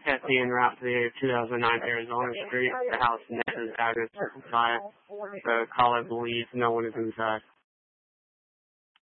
Jesse en route to the 2009 Arizona Street. The house net is out of circle. The caller believes no one is inside.